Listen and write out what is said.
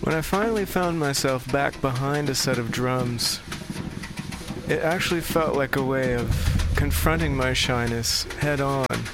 When I finally found myself back behind a set of drums, it actually felt like a way of confronting my shyness head on.